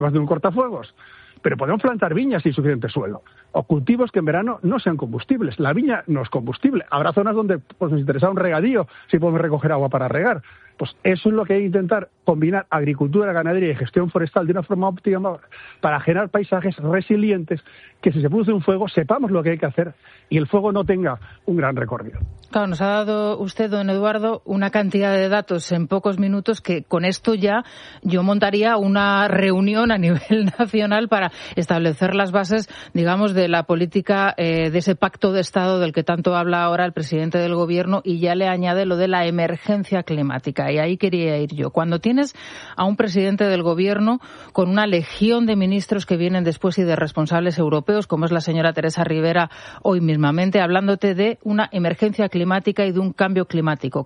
de un cortafuegos. Pero podemos plantar viñas sin suficiente suelo, o cultivos que en verano no sean combustibles. La viña no es combustible. Habrá zonas donde pues, nos interesa un regadío, si podemos recoger agua para regar. Pues eso es lo que hay que intentar, combinar agricultura, ganadería y gestión forestal de una forma óptima para generar paisajes resilientes, que si se produce un fuego sepamos lo que hay que hacer y el fuego no tenga un gran recorrido. Claro, nos ha dado usted, don Eduardo, una cantidad de datos en pocos minutos que con esto ya yo montaría una reunión a nivel nacional para establecer las bases, digamos, de la política, de ese pacto de Estado del que tanto habla ahora el presidente del Gobierno, y ya le añade lo de la emergencia climática. Y ahí quería ir yo. Cuando tienes a un presidente del Gobierno con una legión de ministros que vienen después y de responsables europeos, como es la señora Teresa Rivera hoy mismamente, hablándote de una emergencia climática y de un cambio climático,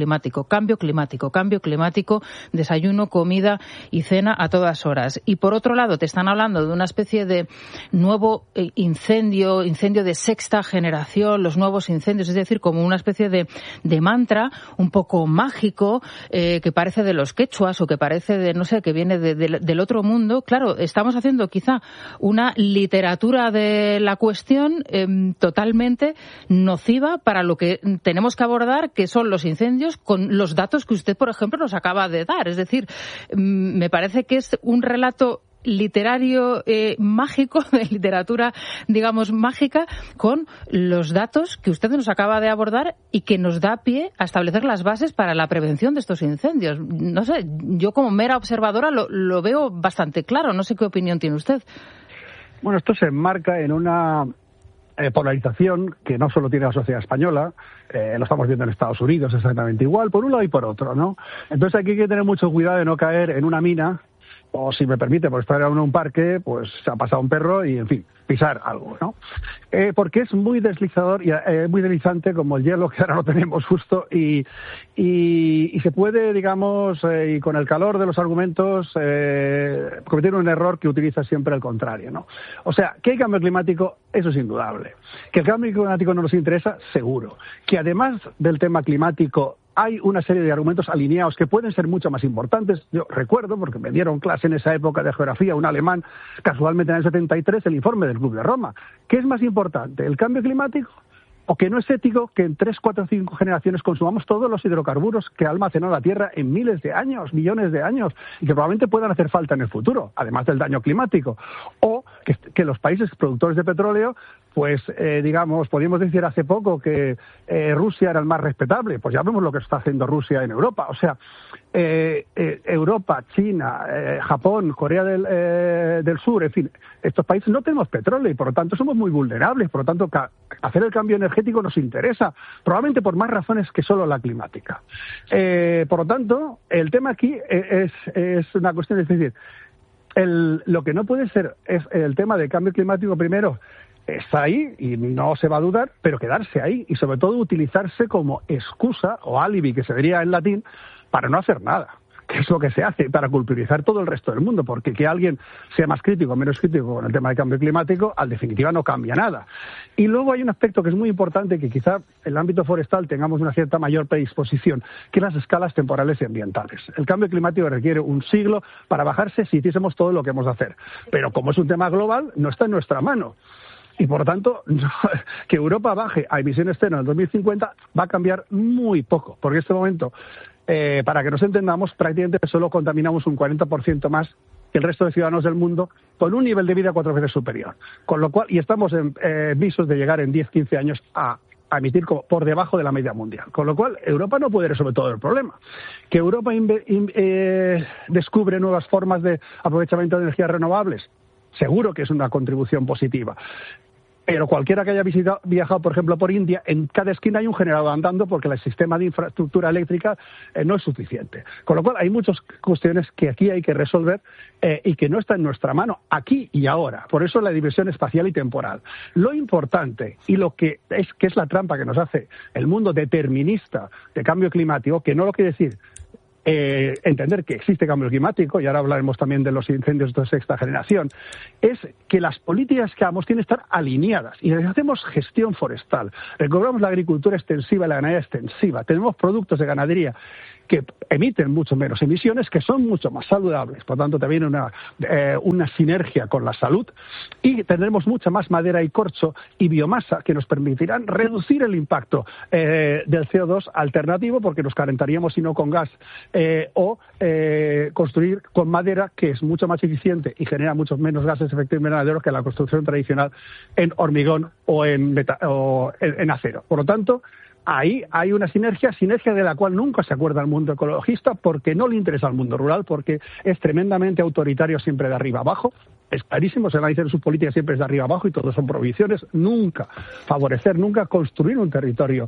desayuno, comida y cena a todas horas. Y por otro lado, te están hablando de una especie de nuevo incendio de sexta generación, los nuevos incendios, es decir, como una especie de mantra un poco mágico, que parece de los quechuas o que parece de, no sé, que viene del otro mundo. Claro, estamos haciendo quizá una literatura de la cuestión totalmente nociva para lo que tenemos que abordar, que son los incendios, con los datos que usted, por ejemplo, nos acaba de dar. Es decir, me parece que es un relato literario mágico, de literatura, digamos, mágica, con los datos que usted nos acaba de abordar y que nos da pie a establecer las bases para la prevención de estos incendios. No sé, yo como mera observadora lo veo bastante claro. No sé qué opinión tiene usted. Bueno, esto se enmarca en una polarización que no solo tiene la sociedad española, lo estamos viendo en Estados Unidos exactamente igual, por un lado y por otro, ¿no? Entonces aquí hay que tener mucho cuidado de no caer en una mina, o si me permite, por estar en un parque, pues se ha pasado un perro y, en fin, pisar algo, ¿no? Porque es muy deslizador y muy deslizante, como el hielo que ahora no tenemos justo, y se puede, digamos, y con el calor de los argumentos, cometer un error que utiliza siempre el contrario, ¿no? O sea, que hay cambio climático, eso es indudable. Que el cambio climático no nos interesa, seguro. Que además del tema climático hay una serie de argumentos alineados que pueden ser mucho más importantes. Yo recuerdo, porque me dieron clase en esa época de geografía, un alemán, casualmente en el 73, el informe del Club de Roma. ¿Qué es más importante, el cambio climático o que no es ético que en 3, 4, 5 generaciones consumamos todos los hidrocarburos que ha almacenado la Tierra en miles de años, millones de años, y que probablemente puedan hacer falta en el futuro, además del daño climático? O que los países productores de petróleo, pues digamos, podríamos decir hace poco que Rusia era el más respetable, pues ya vemos lo que está haciendo Rusia en Europa. O sea, Europa, China, Japón, Corea del Sur, en fin, estos países no tenemos petróleo y por lo tanto somos muy vulnerables, por lo tanto hacer el cambio energético nos interesa, probablemente por más razones que solo la climática. Por lo tanto, el tema aquí es una cuestión, es decir, lo que no puede ser es el tema del cambio climático primero. Está ahí y no se va a dudar, pero quedarse ahí y sobre todo utilizarse como excusa o alibi, que se diría en latín, para no hacer nada, que es lo que se hace, para culpabilizar todo el resto del mundo, porque que alguien sea más crítico o menos crítico con el tema del cambio climático, al definitiva no cambia nada. Y luego hay un aspecto que es muy importante, que quizá en el ámbito forestal tengamos una cierta mayor predisposición, que es las escalas temporales y ambientales. El cambio climático requiere un siglo para bajarse si hiciésemos todo lo que hemos de hacer, pero como es un tema global, no está en nuestra mano. Y por lo tanto, que Europa baje a emisiones cero en el 2050 va a cambiar muy poco, porque en este momento, para que nos entendamos, prácticamente solo contaminamos un 40% más que el resto de ciudadanos del mundo, con un nivel de vida 4 veces superior. Con lo cual, y estamos en visos de llegar en 10-15 años a emitir por debajo de la media mundial. Con lo cual, Europa no puede resolver todo el problema. Que Europa descubre nuevas formas de aprovechamiento de energías renovables, seguro que es una contribución positiva. Pero cualquiera que haya viajado, por ejemplo, por India, en cada esquina hay un generador andando porque el sistema de infraestructura eléctrica no es suficiente. Con lo cual hay muchas cuestiones que aquí hay que resolver y que no está en nuestra mano, aquí y ahora. Por eso la diversión espacial y temporal. Lo importante y lo que es la trampa que nos hace el mundo determinista de cambio climático, que no lo quiere decir entender que existe cambio climático, y ahora hablaremos también de los incendios de sexta generación, es que las políticas que hagamos tienen que estar alineadas. Y hacemos gestión forestal, recobramos la agricultura extensiva y la ganadería extensiva, tenemos productos de ganadería que emiten mucho menos emisiones, que son mucho más saludables, por tanto también una sinergia con la salud, y tendremos mucha más madera y corcho y biomasa que nos permitirán reducir el impacto del CO2 alternativo, porque nos calentaríamos y no con gas, o construir con madera, que es mucho más eficiente y genera muchos menos gases de efecto invernadero que la construcción tradicional en hormigón o en acero. Por lo tanto, ahí hay una sinergia de la cual nunca se acuerda el mundo ecologista, porque no le interesa al mundo rural, porque es tremendamente autoritario siempre de arriba abajo. Es clarísimo, se analizan sus políticas siempre es de arriba abajo y todo son prohibiciones. Nunca favorecer, nunca construir un territorio,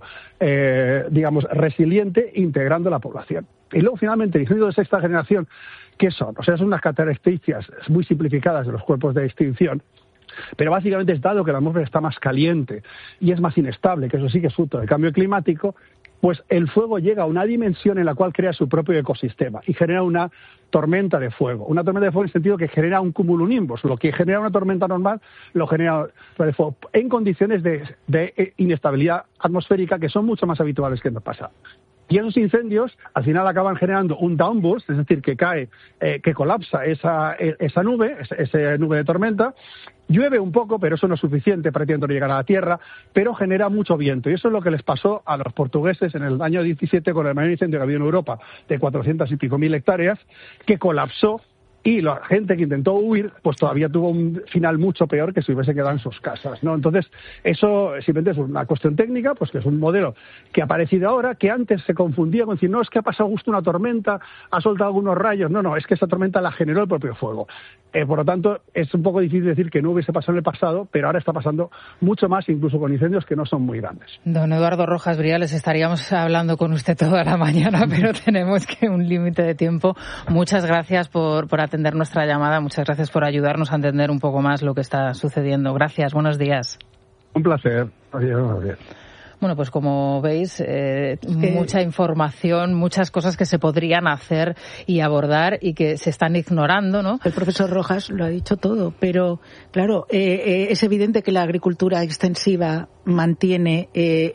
resiliente, integrando la población. Y luego, finalmente, el incendio de sexta generación, ¿qué son? O sea, son unas características muy simplificadas de los cuerpos de extinción, pero básicamente es dado que la atmósfera está más caliente y es más inestable, que eso sí que es fruto del cambio climático, pues el fuego llega a una dimensión en la cual crea su propio ecosistema y genera una tormenta de fuego. Una tormenta de fuego en el sentido que genera un cumulonimbus. Lo que genera una tormenta normal lo genera de fuego en condiciones de inestabilidad atmosférica que son mucho más habituales que en el pasado. Y esos incendios al final acaban generando un downburst, es decir, que cae, que colapsa esa nube de tormenta. Llueve un poco, pero eso no es suficiente para no llegar a la tierra, pero genera mucho viento. Y eso es lo que les pasó a los portugueses en el año 17 con el mayor incendio que había en Europa, de 400 y pico mil hectáreas, que colapsó. Y la gente que intentó huir, pues todavía tuvo un final mucho peor que si hubiese quedado en sus casas, ¿no? Entonces, eso simplemente es una cuestión técnica, pues que es un modelo que ha aparecido ahora, que antes se confundía con decir, no, es que ha pasado justo una tormenta, ha soltado algunos rayos. No, es que esa tormenta la generó el propio fuego. Por lo tanto, es un poco difícil decir que no hubiese pasado en el pasado, pero ahora está pasando mucho más, incluso con incendios que no son muy grandes. Don Eduardo Rojas Briales, estaríamos hablando con usted toda la mañana, pero tenemos que un límite de tiempo. Muchas gracias por atender nuestra llamada. Muchas gracias por ayudarnos a entender un poco más lo que está sucediendo. Gracias, buenos días. Un placer. Adiós. Bueno, pues como veis, mucha información, muchas cosas que se podrían hacer y abordar y que se están ignorando, ¿no? El profesor Rojas lo ha dicho todo, pero claro, es evidente que la agricultura extensiva mantiene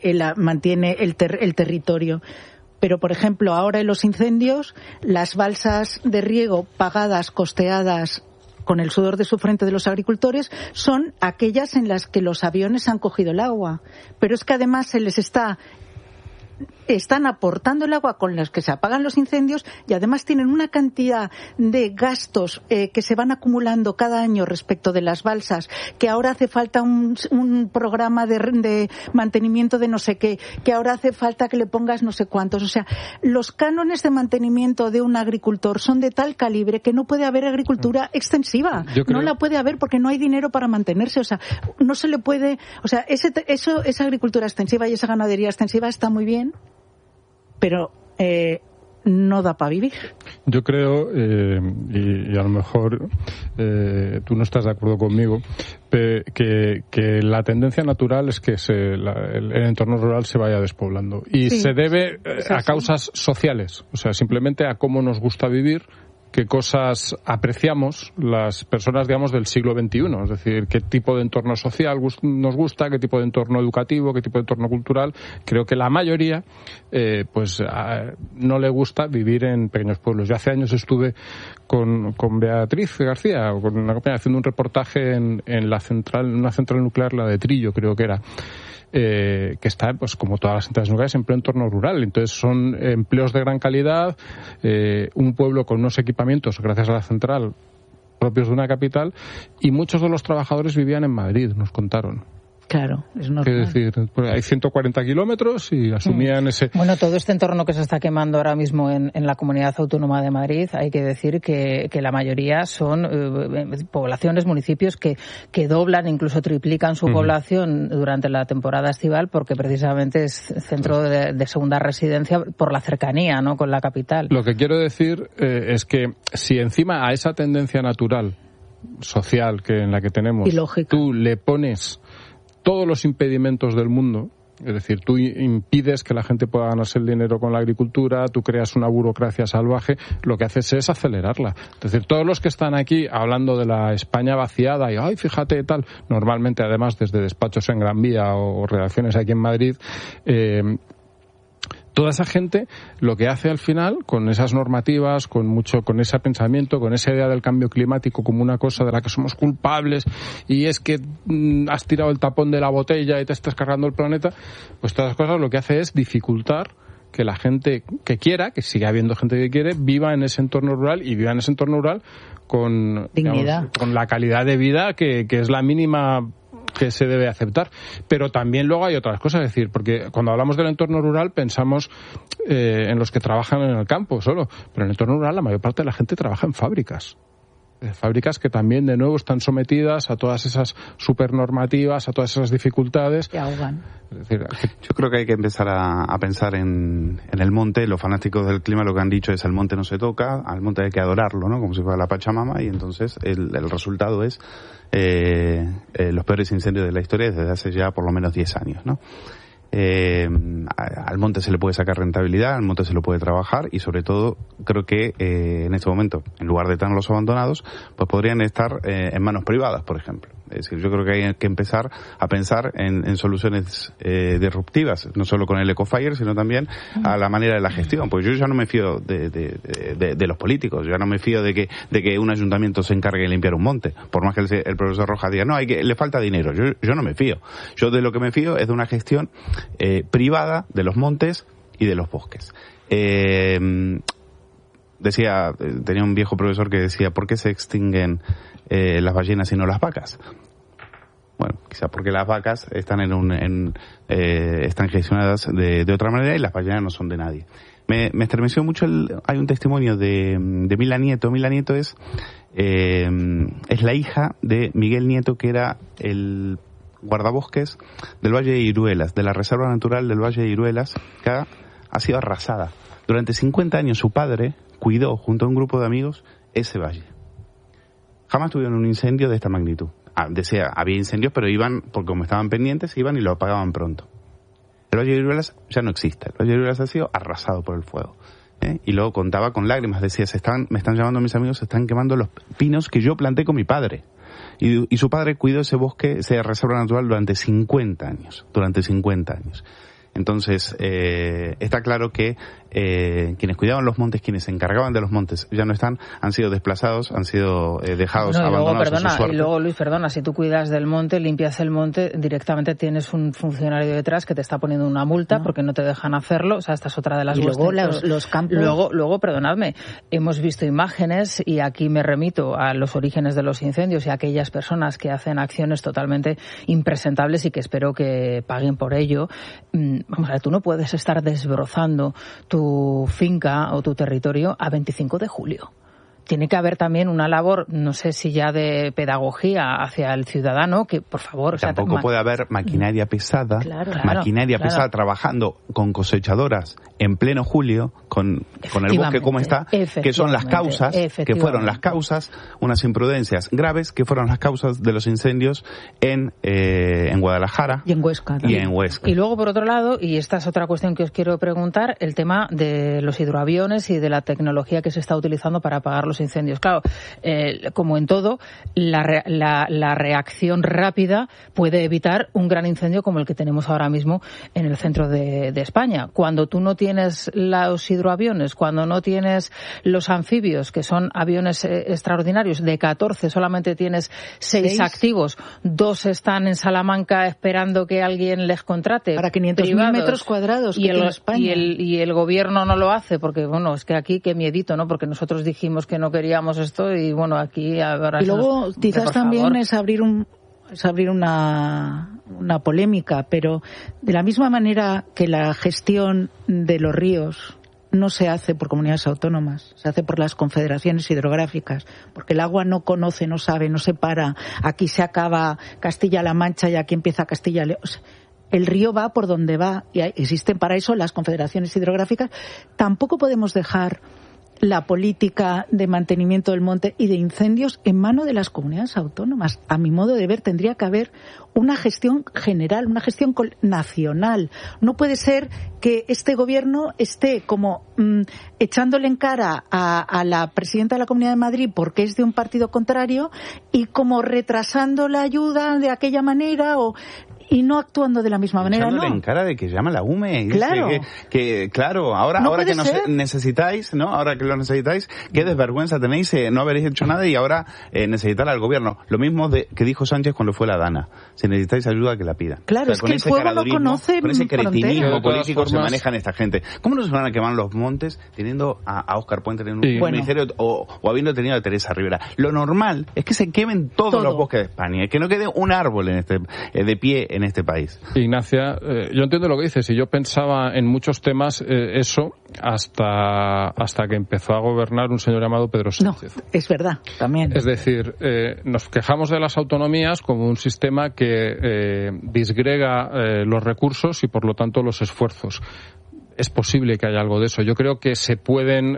el territorio. Pero, por ejemplo, ahora en los incendios, las balsas de riego pagadas, costeadas con el sudor de su frente de los agricultores, son aquellas en las que los aviones han cogido el agua. Pero es que además se les están aportando el agua con los que se apagan los incendios, y además tienen una cantidad de gastos que se van acumulando cada año respecto de las balsas, que ahora hace falta un programa de mantenimiento de no sé qué, que ahora hace falta que le pongas no sé cuántos. O sea, los cánones de mantenimiento de un agricultor son de tal calibre que no puede haber agricultura extensiva. No la puede haber porque no hay dinero para mantenerse. O sea, no se le puede. O sea, esa agricultura extensiva y esa ganadería extensiva está muy bien, pero no da para vivir. Yo creo, y a lo mejor tú no estás de acuerdo conmigo, que la tendencia natural es que el entorno rural se vaya despoblando. Y se debe a causas sociales, o sea, simplemente a cómo nos gusta vivir, qué cosas apreciamos las personas, digamos, del siglo XXI. Es decir, qué tipo de entorno social nos gusta, qué tipo de entorno educativo, qué tipo de entorno cultural. Creo que la mayoría, no le gusta vivir en pequeños pueblos. Yo hace años estuve con Beatriz García, con una compañera, haciendo un reportaje en una central nuclear, la de Trillo, creo que era. Que está, pues como todas las centrales nucleares, en pleno entorno rural. Entonces son empleos de gran calidad, un pueblo con unos equipamientos, gracias a la central, propios de una capital, y muchos de los trabajadores vivían en Madrid, nos contaron. Claro, es normal. Es decir, pues hay 140 kilómetros y asumían ese... Bueno, todo este entorno que se está quemando ahora mismo en la Comunidad Autónoma de Madrid, hay que decir que la mayoría son poblaciones, municipios que doblan, incluso triplican su población durante la temporada estival, porque precisamente es centro de segunda residencia por la cercanía, ¿no?, con la capital. Lo que quiero decir es que si encima a esa tendencia natural, social, en la que tenemos, tú le pones todos los impedimentos del mundo, Es decir, tú impides que la gente pueda ganarse el dinero con la agricultura, tú creas una burocracia salvaje, lo que haces es acelerarla. Es decir, todos los que están aquí hablando de la España vaciada y, ay, fíjate, tal, normalmente además desde despachos en Gran Vía o redacciones aquí en Madrid, toda esa gente lo que hace al final, con esas normativas, con ese pensamiento, con esa idea del cambio climático como una cosa de la que somos culpables y es que has tirado el tapón de la botella y te estás cargando el planeta, pues todas las cosas lo que hace es dificultar que la gente que quiera, que siga habiendo gente que quiere, viva en ese entorno rural y viva en ese entorno rural con dignidad, con la calidad de vida que es la mínima que se debe aceptar. Pero también luego hay otras cosas, es decir, porque cuando hablamos del entorno rural pensamos en los que trabajan en el campo solo, pero en el entorno rural la mayor parte de la gente trabaja en fábricas. Fábricas que también de nuevo están sometidas a todas esas supernormativas, a todas esas dificultades. Que ahogan. Es decir, yo creo que hay que empezar a pensar en el monte. Los fanáticos del clima lo que han dicho es: el monte no se toca, al monte hay que adorarlo, ¿no? Como si fuera la Pachamama, y entonces el resultado es los peores incendios de la historia desde hace ya por lo menos 10 años, ¿no? Al monte se le puede sacar rentabilidad, al monte se lo puede trabajar, y sobre todo creo que en este momento, en lugar de tenerlos abandonados, pues podrían estar en manos privadas, por ejemplo. Es decir, yo creo que hay que empezar a pensar en soluciones disruptivas, no solo con el Ecofire, sino también a la manera de la gestión. Porque yo ya no me fío de los políticos, ya no me fío de que un ayuntamiento se encargue de limpiar un monte, por más que el profesor Rojas diga, no, le falta dinero. Yo no me fío. Yo de lo que me fío es de una gestión privada de los montes y de los bosques. Tenía un viejo profesor que decía, ¿por qué se extinguen las ballenas y no las vacas? Bueno, quizás porque las vacas están están gestionadas de otra manera y las ballenas no son de nadie. Me estremeció mucho hay un testimonio de Mila Nieto. Mila Nieto es la hija de Miguel Nieto, que era el guardabosques del Valle de Iruelas, de la Reserva Natural del Valle de Iruelas, que ha sido arrasada. Durante 50 años su padre cuidó, junto a un grupo de amigos, ese valle. Jamás tuvieron un incendio de esta magnitud. Había incendios, pero iban, porque como estaban pendientes, iban y lo apagaban pronto. El Valle de Iruelas ya no existe. El Valle de Iruelas ha sido arrasado por el fuego. Y luego contaba con lágrimas, decía, me están llamando mis amigos, se están quemando los pinos que yo planté con mi padre. Y su padre cuidó ese bosque, esa reserva natural, durante 50 años. Entonces, está claro que quienes cuidaban los montes, quienes se encargaban de los montes, ya no están, han sido desplazados, han sido dejados, abandonados a su suerte. Y luego, Luis, si tú cuidas del monte, limpias el monte, directamente tienes un funcionario detrás que te está poniendo una multa porque no te dejan hacerlo. O sea, esta es otra de las y luego los campos. Luego, perdonadme, hemos visto imágenes, y aquí me remito a los orígenes de los incendios y a aquellas personas que hacen acciones totalmente impresentables y que espero que paguen por ello. Vamos a ver, tú no puedes estar desbrozando tu finca o tu territorio a 25 de julio. Tiene que haber también una labor, no sé si ya de pedagogía hacia el ciudadano, que por favor... Tampoco puede haber maquinaria pesada, pesada trabajando con cosechadoras en pleno julio, con el bosque como está, que son las causas, que fueron las causas, unas imprudencias graves, que fueron las causas de los incendios en Guadalajara y en Huesca también. Y luego, por otro lado, y esta es otra cuestión que os quiero preguntar, el tema de los hidroaviones y de la tecnología que se está utilizando para apagar los incendios. Claro, como en todo, la reacción rápida puede evitar un gran incendio como el que tenemos ahora mismo en el centro de España. Cuando tú no tienes los hidroaviones, cuando no tienes los anfibios, que son aviones extraordinarios, de 14 solamente tienes 6 activos, 2 están en Salamanca esperando que alguien les contrate. Para 500.000 metros cuadrados que tiene España. Y el gobierno no lo hace, porque bueno, es que aquí qué miedito, ¿no? Porque nosotros dijimos que no queríamos esto y bueno, aquí ahora... Y luego quizás también es abrir una polémica, pero de la misma manera que la gestión de los ríos no se hace por comunidades autónomas, se hace por las confederaciones hidrográficas, porque el agua no conoce, no sabe, no separa. Aquí se acaba Castilla-La Mancha y aquí empieza Castilla-León. El río va por donde va y existen para eso las confederaciones hidrográficas. Tampoco podemos dejar la política de mantenimiento del monte y de incendios en manos de las comunidades autónomas. A mi modo de ver, tendría que haber una gestión general, una gestión nacional. No puede ser que este gobierno esté como echándole en cara a la presidenta de la Comunidad de Madrid porque es de un partido contrario y como retrasando la ayuda de aquella manera y no actuando de la misma manera, echándole no. en cara de que llama la UME y claro. dice que claro, ahora que nos necesitáis, ¿no? Ahora que lo necesitáis, qué desvergüenza tenéis, no habréis hecho nada y ahora necesitar al gobierno. Lo mismo que dijo Sánchez cuando fue la Dana. Si necesitáis ayuda, que la pida. Claro, o sea, es que el fuego no conoce con ese cretinismo político formas, se manejan esta gente. ¿Cómo no se van a quemar los montes teniendo a Óscar Puente en un ministerio o habiendo tenido a Teresa Rivera? Lo normal es que se quemen todos los bosques de España, que no quede un árbol de pie en este país. Ignacia, yo entiendo lo que dices y yo pensaba en muchos temas eso hasta que empezó a gobernar un señor llamado Pedro Sánchez. No, es verdad, también. Es decir, nos quejamos de las autonomías como un sistema que disgrega los recursos y por lo tanto los esfuerzos. Es posible que haya algo de eso. Yo creo que se pueden,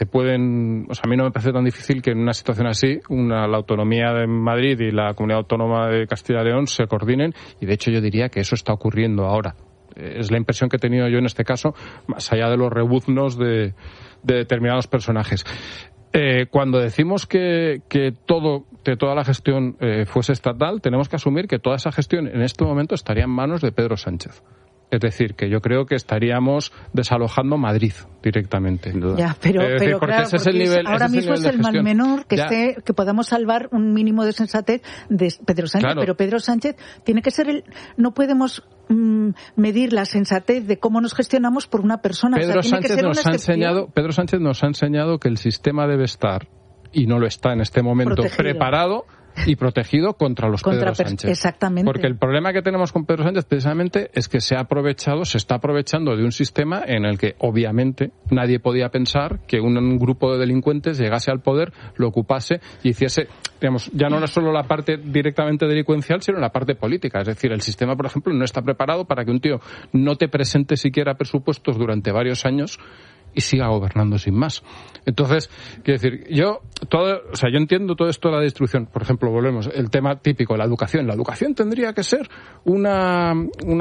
o sea, a mí no me parece tan difícil que en una situación así, la autonomía de Madrid y la Comunidad Autónoma de Castilla y León se coordinen, y de hecho yo diría que eso está ocurriendo ahora. Es la impresión que he tenido yo en este caso, más allá de los rebuznos de determinados personajes. Cuando decimos que toda la gestión fuese estatal, tenemos que asumir que toda esa gestión en este momento estaría en manos de Pedro Sánchez. Es decir, que yo creo que estaríamos desalojando Madrid directamente. Sin duda. Ya, pero claro, ese es el nivel, ahora mismo es el mal menor que podamos salvar un mínimo de sensatez de Pedro Sánchez, claro. Pero Pedro Sánchez tiene que ser no podemos medir la sensatez de cómo nos gestionamos por una persona. Pedro Sánchez nos ha enseñado que el sistema debe estar, y no lo está en este momento, preparado y protegido contra Pedro Sánchez. Exactamente. Porque el problema que tenemos con Pedro Sánchez precisamente es que se está aprovechando de un sistema en el que obviamente nadie podía pensar que un grupo de delincuentes llegase al poder, lo ocupase y hiciese, digamos, ya no era solo la parte directamente delincuencial, sino la parte política. Es decir, el sistema, por ejemplo, no está preparado para que un tío no te presente siquiera presupuestos durante varios años y siga gobernando sin más. Entonces, quiero decir, yo entiendo todo esto de la distribución. Por ejemplo, volvemos, el tema típico, la educación. La educación tendría que ser una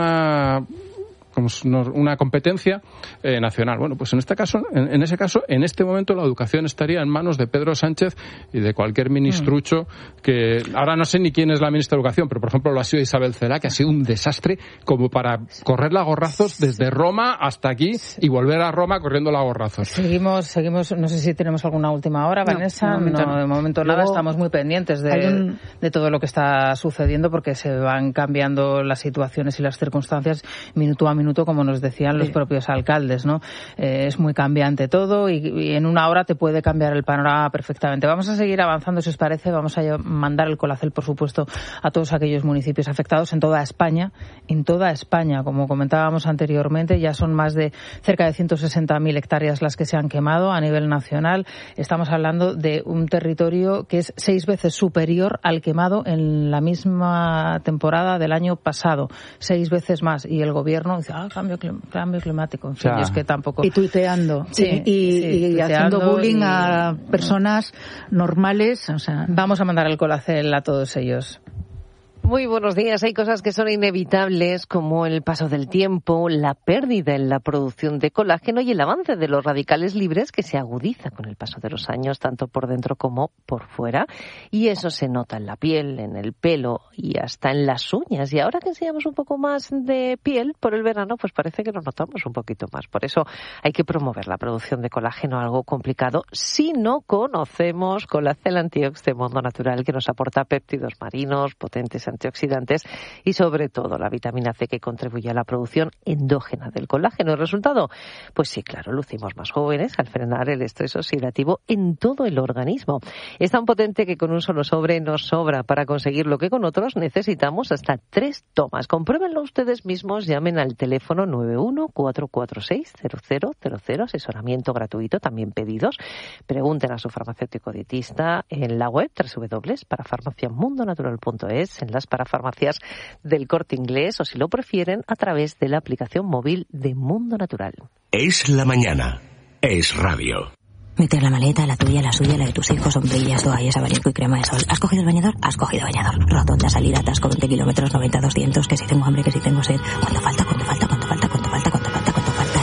competencia nacional. Bueno, pues en ese caso, en este momento la educación estaría en manos de Pedro Sánchez y de cualquier ministrucho que ahora no sé ni quién es la ministra de Educación, pero por ejemplo lo ha sido Isabel Celaá, que ha sido un desastre como para correrla a gorrazos desde Roma hasta aquí y volver a Roma corriéndola a gorrazos. Seguimos, no sé si tenemos alguna última hora, Vanessa. No, de momento nada, estamos muy pendientes de todo lo que está sucediendo porque se van cambiando las situaciones y las circunstancias minuto a minuto, como nos decían los propios alcaldes, ¿no? Es muy cambiante todo y en una hora te puede cambiar el panorama perfectamente. Vamos a seguir avanzando, si os parece. Vamos a mandar el Colacel, por supuesto, a todos aquellos municipios afectados en toda España. En toda España, como comentábamos anteriormente, ya son más de cerca de 160.000 hectáreas las que se han quemado a nivel nacional. Estamos hablando de un territorio que es 6 veces superior al quemado en la misma temporada del año pasado. 6 veces más. Y el gobierno dice, cambio climático. En fin, es que tampoco. Y tuiteando. Y haciendo bullying a personas normales. O sea. Vamos a mandar el Colacel a todos ellos. Muy buenos días. Hay cosas que son inevitables, como el paso del tiempo, la pérdida en la producción de colágeno y el avance de los radicales libres, que se agudiza con el paso de los años, tanto por dentro como por fuera. Y eso se nota en la piel, en el pelo y hasta en las uñas. Y ahora que enseñamos un poco más de piel por el verano, pues parece que nos notamos un poquito más. Por eso hay que promover la producción de colágeno, algo complicado si no conocemos Colacel Antiox de Mundo Natural, que nos aporta péptidos marinos, potentes antioxidantes y sobre todo la vitamina C, que contribuye a la producción endógena del colágeno. ¿El resultado? Pues sí, claro, lucimos más jóvenes al frenar el estrés oxidativo en todo el organismo. Es tan potente que con un solo sobre nos sobra para conseguir lo que con otros necesitamos hasta 3 tomas. Compruébenlo ustedes mismos, llamen al teléfono 91-446-0000, asesoramiento gratuito, también pedidos. Pregunten a su farmacéutico dietista en la web www.parafarmaciamundonatural.es, en las parafarmacias del Corte Inglés o, si lo prefieren, a través de la aplicación móvil de Mundo Natural. Es la mañana. Es radio. Meter la maleta, la tuya, la suya, la de tus hijos, sombrillas, toallas, abanico y crema de sol. ¿Has cogido el bañador? Has cogido bañador. Rotonda, salida, atasco, 20 kilómetros, 90, 200, que si tengo hambre, que si tengo sed. ¿Cuánto falta? ¿Cuánto falta? ¿Cuánto falta? ¿Cuánto falta? ¿Cuánto falta? ¿Cuánto falta?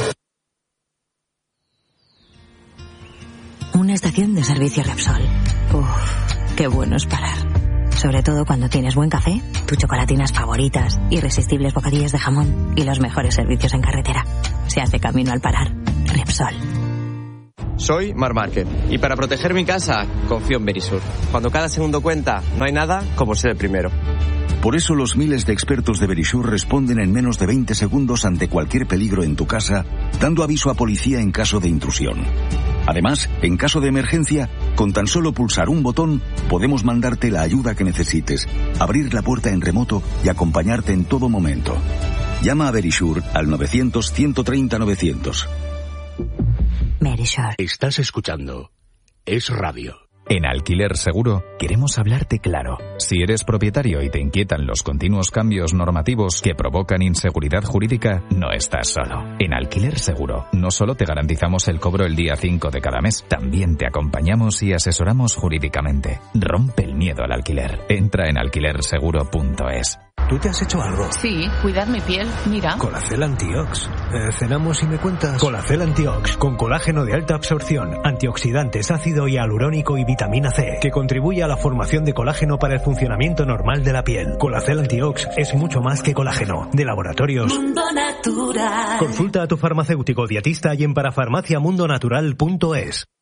Y... una estación de servicio Repsol. Uf, qué bueno es parar. Sobre todo cuando tienes buen café, tus chocolatinas favoritas, irresistibles bocadillos de jamón y los mejores servicios en carretera. Se hace camino al parar. Repsol. Soy Marc Márquez y para proteger mi casa confío en Verisur. Cuando cada segundo cuenta, no hay nada como ser el primero. Por eso los miles de expertos de Verisur responden en menos de 20 segundos ante cualquier peligro en tu casa, dando aviso a policía en caso de intrusión. Además, en caso de emergencia, con tan solo pulsar un botón, podemos mandarte la ayuda que necesites, abrir la puerta en remoto y acompañarte en todo momento. Llama a Verisur al 900-130-900. Verisur. Estás escuchando Es Radio. En Alquiler Seguro queremos hablarte claro. Si eres propietario y te inquietan los continuos cambios normativos que provocan inseguridad jurídica, no estás solo. En Alquiler Seguro no solo te garantizamos el cobro el día 5 de cada mes, también te acompañamos y asesoramos jurídicamente. Rompe el miedo al alquiler. Entra en alquilerseguro.es. ¿Tú te has hecho algo? Sí, cuidar mi piel, mira. Colacel Antiox. Cenamos y me cuentas. Colacel Antiox, con colágeno de alta absorción, antioxidantes, ácido hialurónico y vitamina C, que contribuye a la formación de colágeno para el funcionamiento normal de la piel. Colacel Antiox es mucho más que colágeno. De Laboratorios Mundo Natural. Consulta a tu farmacéutico dietista y en parafarmaciamundonatural.es.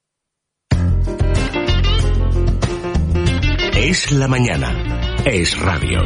Es la mañana. Es Radio.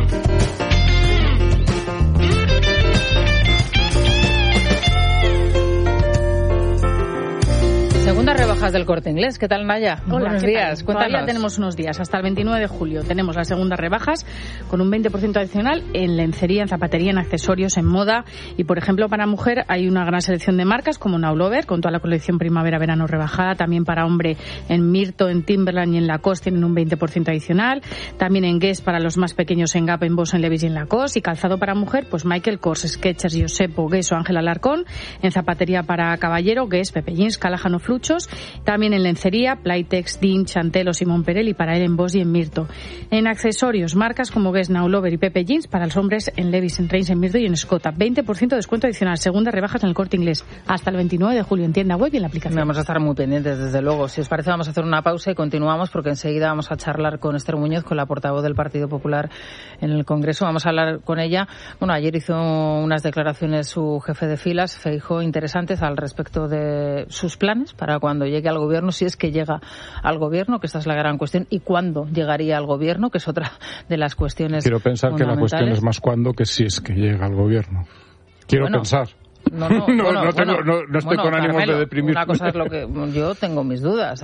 Segundas rebajas del Corte Inglés. ¿Qué tal, Naya? Hola, buenos días. Cuéntanos. Todavía tenemos unos días, hasta el 29 de julio. Tenemos las segundas rebajas con un 20% adicional en lencería, en zapatería, en accesorios, en moda. Y, por ejemplo, para mujer hay una gran selección de marcas como Now Lover, con toda la colección primavera-verano rebajada. También para hombre en Mirto, en Timberland y en Lacoste tienen un 20% adicional. También en Guess para los más pequeños, en Gap, en Boss, en Levi's y en Lacoste. Y calzado para mujer, pues Michael Kors, Skechers, Josepo, Guess o Ángela Alarcón. En zapatería para caballero, Guess, Pepe Jeans, Callahan o Fluchos. También en lencería, Playtex, Dean, Chantel o Simón Perel, y para él en Boss y en Mirto. En accesorios, marcas como Guess, Now Lover y Pepe Jeans. Para los hombres en Levi's, en Trains, en Mirto y en Escota. 20% de descuento adicional. Segundas rebajas en el Corte Inglés. Hasta el 29 de julio en tienda web y en la aplicación. Vamos a estar muy pendientes, desde luego. Si os parece, vamos a hacer una pausa y continuamos, porque enseguida vamos a charlar con Esther Muñoz, con la portavoz del Partido Popular en el Congreso. Vamos a hablar con ella. Bueno, ayer hizo unas declaraciones su jefe de filas, Feijóo, interesantes al respecto de sus planes para cuando llegue al gobierno, si es que llega al gobierno, que esta es la gran cuestión, y cuándo llegaría al gobierno, que es otra de las cuestiones. Quiero pensar que la cuestión es más cuándo que si es que llega al gobierno. Quiero pensar. No estoy con ánimos de deprimir. Una cosa es lo que yo tengo mis dudas,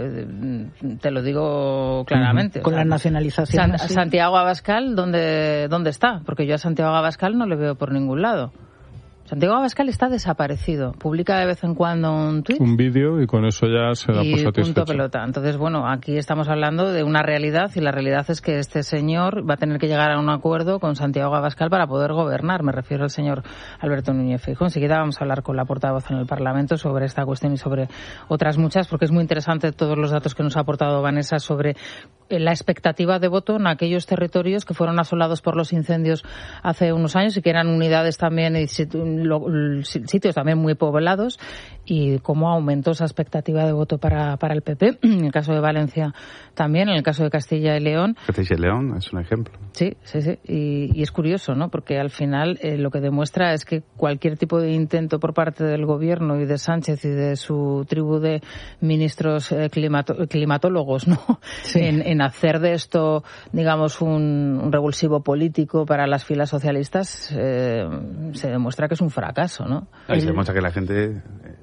te lo digo claramente. Con la nacionalización. Santiago Abascal, ¿dónde está? Porque yo a Santiago Abascal no le veo por ningún lado. Santiago Abascal está desaparecido. Publica de vez en cuando un tuit. Un vídeo y con eso ya se da por satisfecho. Punto pelota. Entonces, bueno, aquí estamos hablando de una realidad y la realidad es que este señor va a tener que llegar a un acuerdo con Santiago Abascal para poder gobernar. Me refiero al señor Alberto Núñez Feijóo. Enseguida vamos a hablar con la portavoz en el Parlamento sobre esta cuestión y sobre otras muchas, porque es muy interesante todos los datos que nos ha aportado Vanessa sobre la expectativa de voto en aquellos territorios que fueron asolados por los incendios hace unos años y que eran unidades también y sitios también muy poblados, y cómo aumentó esa expectativa de voto para el PP, en el caso de Valencia también, en el caso de Castilla y León. Castilla y León es un ejemplo. Sí. Y es curioso, ¿no? Porque al final lo que demuestra es que cualquier tipo de intento por parte del gobierno y de Sánchez y de su tribu de ministros climatólogos, ¿no? Sí. En hacer de esto, digamos, un revulsivo político para las filas socialistas, se demuestra que es un fracaso, ¿no? Y se demuestra que la gente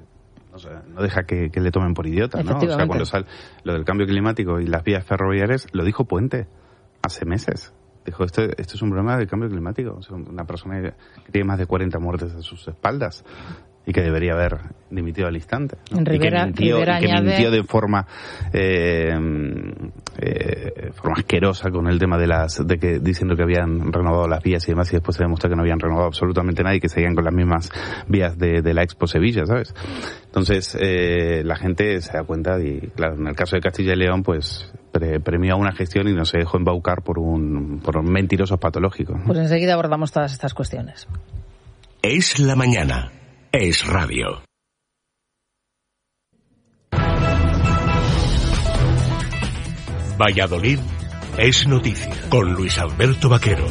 no deja que le tomen por idiota, ¿no? O sea, cuando sale lo del cambio climático y las vías ferroviarias, lo dijo Puente hace meses. Dijo, esto es un problema del cambio climático. O sea, una persona que tiene más de 40 muertes a sus espaldas. y que debería haber dimitido al instante, ¿no? Rivera mintió de forma asquerosa con el tema diciendo que habían renovado las vías y demás, y después se demuestra que no habían renovado absolutamente nada y que seguían con las mismas vías de la Expo Sevilla, ¿sabes? Entonces la gente se da cuenta y, claro, en el caso de Castilla y León, pues premió una gestión y no se dejó embaucar por mentirosos patológicos, ¿no? Pues enseguida abordamos todas estas cuestiones. Es la mañana. Es radio. Valladolid es noticia con Luis Alberto Vaquero.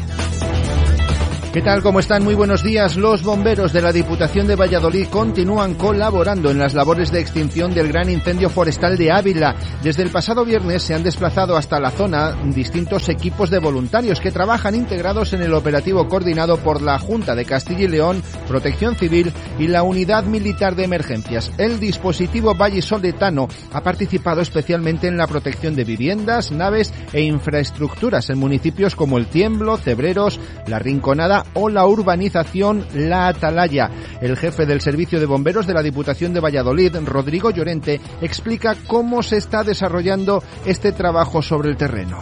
¿Qué tal? ¿Cómo están? Muy buenos días. Los bomberos de la Diputación de Valladolid continúan colaborando en las labores de extinción del gran incendio forestal de Ávila. Desde el pasado viernes se han desplazado hasta la zona distintos equipos de voluntarios que trabajan integrados en el operativo coordinado por la Junta de Castilla y León, Protección Civil y la Unidad Militar de Emergencias. El dispositivo vallisoletano ha participado especialmente en la protección de viviendas, naves e infraestructuras en municipios como El Tiemblo, Cebreros, La Rinconada o la urbanización La Atalaya. El jefe del Servicio de Bomberos de la Diputación de Valladolid, Rodrigo Llorente, explica cómo se está desarrollando este trabajo sobre el terreno.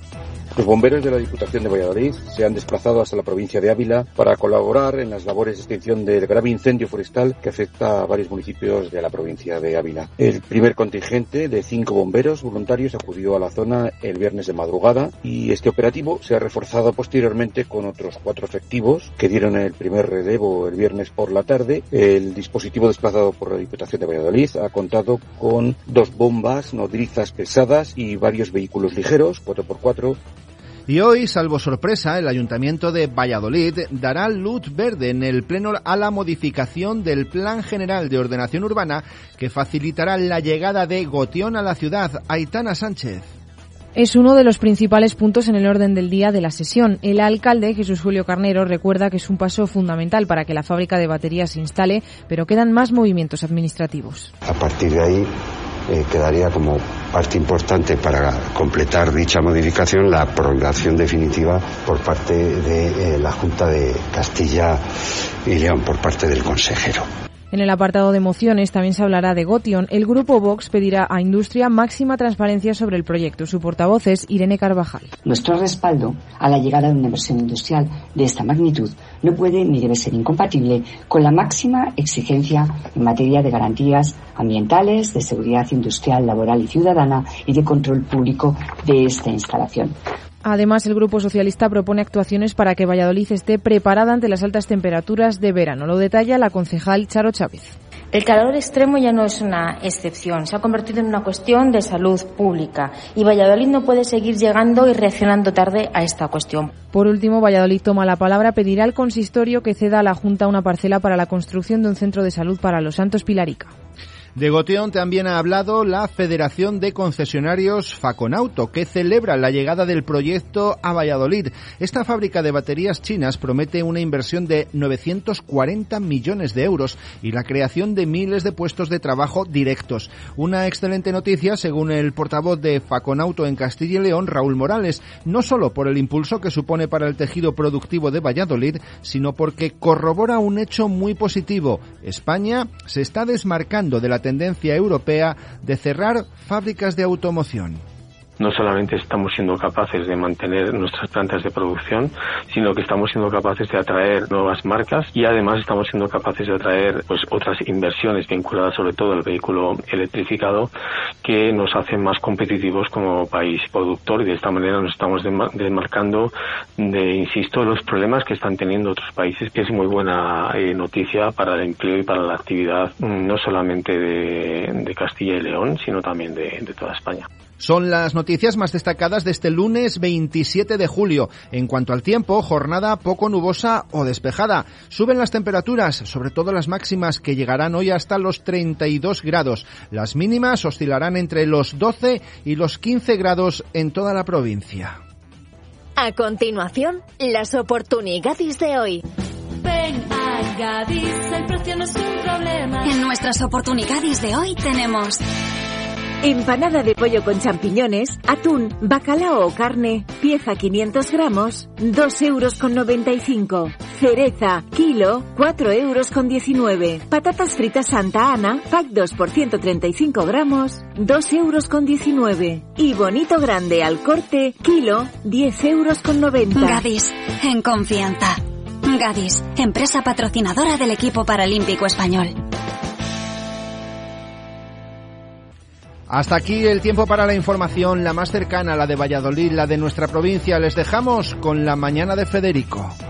Los bomberos de la Diputación de Valladolid se han desplazado hasta la provincia de Ávila para colaborar en las labores de extinción del grave incendio forestal que afecta a varios municipios de la provincia de Ávila. El primer contingente de 5 bomberos voluntarios acudió a la zona el viernes de madrugada y este operativo se ha reforzado posteriormente con otros 4 efectivos que dieron el primer relevo el viernes por la tarde. El dispositivo desplazado por la Diputación de Valladolid ha contado con 2 bombas nodrizas pesadas y varios vehículos ligeros, 4x4. Y hoy, salvo sorpresa, el Ayuntamiento de Valladolid dará luz verde en el Pleno a la modificación del Plan General de Ordenación Urbana que facilitará la llegada de Gotión a la ciudad. Aitana Sánchez. Es uno de los principales puntos en el orden del día de la sesión. El alcalde, Jesús Julio Carnero, recuerda que es un paso fundamental para que la fábrica de baterías se instale, pero quedan más movimientos administrativos. A partir de ahí quedaría como parte importante para completar dicha modificación la prolongación definitiva por parte de la Junta de Castilla y León, por parte del consejero. En el apartado de mociones también se hablará de Gotion. El grupo Vox pedirá a Industria máxima transparencia sobre el proyecto. Su portavoz es Irene Carvajal. Nuestro respaldo a la llegada de una inversión industrial de esta magnitud no puede ni debe ser incompatible con la máxima exigencia en materia de garantías ambientales, de seguridad industrial, laboral y ciudadana y de control público de esta instalación. Además, el Grupo Socialista propone actuaciones para que Valladolid esté preparada ante las altas temperaturas de verano. Lo detalla la concejal Charo Chávez. El calor extremo ya no es una excepción, se ha convertido en una cuestión de salud pública y Valladolid no puede seguir llegando y reaccionando tarde a esta cuestión. Por último, Valladolid toma la palabra, pedirá al consistorio que ceda a la Junta una parcela para la construcción de un centro de salud para Los Santos Pilarica. De Goteón también ha hablado la Federación de Concesionarios Faconauto, que celebra la llegada del proyecto a Valladolid. Esta fábrica de baterías chinas promete una inversión de 940 millones de euros y la creación de miles de puestos de trabajo directos. Una excelente noticia, según el portavoz de Faconauto en Castilla y León, Raúl Morales, no solo por el impulso que supone para el tejido productivo de Valladolid, sino porque corrobora un hecho muy positivo. España se está desmarcando de la tendencia europea de cerrar fábricas de automoción. No solamente estamos siendo capaces de mantener nuestras plantas de producción, sino que estamos siendo capaces de atraer nuevas marcas y además estamos siendo capaces de atraer otras inversiones vinculadas sobre todo al vehículo electrificado que nos hacen más competitivos como país productor y de esta manera nos estamos desmarcando de los problemas que están teniendo otros países, que es muy buena noticia para el empleo y para la actividad no solamente de Castilla y León, sino también de toda España. Son las noticias más destacadas de este lunes 27 de julio. En cuanto al tiempo, jornada poco nubosa o despejada. Suben las temperaturas, sobre todo las máximas, que llegarán hoy hasta los 32 grados. Las mínimas oscilarán entre los 12 y los 15 grados en toda la provincia. A continuación, las oportunidades de hoy. Ven a Gadis, el precio no es un problema. En nuestras oportunidades de hoy tenemos empanada de pollo con champiñones, atún, bacalao o carne, pieza 500 gramos, 2,95 €. Cereza, kilo, 4,19 €. Patatas fritas Santa Ana, pack 2 por 135 gramos, 2,19 €. Y bonito grande al corte, kilo, 10,90 €. Gadis, en confianza. Gadis, empresa patrocinadora del equipo paralímpico español. Hasta aquí el tiempo para la información, la más cercana, la de Valladolid, la de nuestra provincia. Les dejamos con la mañana de Federico.